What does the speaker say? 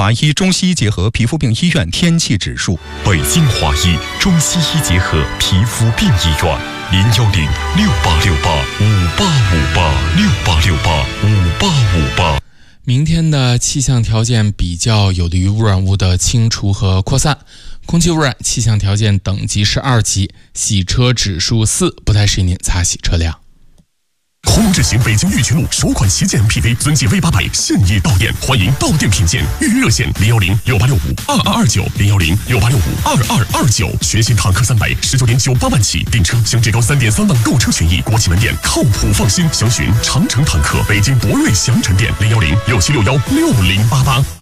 华医中西医结合皮肤病医院天气指数。 北京华医中西医结合皮肤病医院，0106868585858 明天的气象条件比较有利于污染物的清除和扩散。空气污染气象条件等级是2级，洗车指数4，不太适宜您擦洗车辆。 鸿龙智行北京玉泉路首款旗舰 MPV 尊记 V800现已到店，欢迎到店品鉴。预约热线01068652229，01068652229。全新坦克300，19.98万起，订车享至高3.3万购车权益。国际门店靠谱放心，详询长城坦克北京博瑞祥城店，01067616088。